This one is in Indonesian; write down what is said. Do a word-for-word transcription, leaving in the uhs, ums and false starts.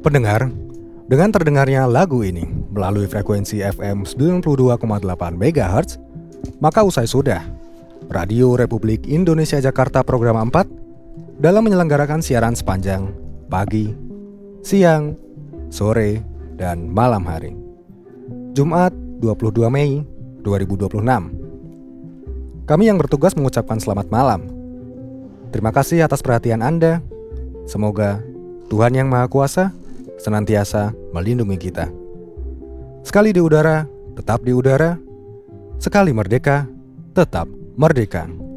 Pendengar, dengan terdengarnya lagu ini melalui frekuensi F M sembilan puluh dua koma delapan megahertz, maka usai sudah Radio Republik Indonesia Jakarta Program empat dalam menyelenggarakan siaran sepanjang pagi, siang, sore, dan malam hari. Jumat dua puluh dua Mei dua ribu dua puluh enam. Kami yang bertugas mengucapkan selamat malam. Terima kasih atas perhatian Anda. Semoga Tuhan Yang Maha Kuasa senantiasa melindungi kita. Sekali di udara, tetap di udara. Sekali merdeka, tetap merdeka.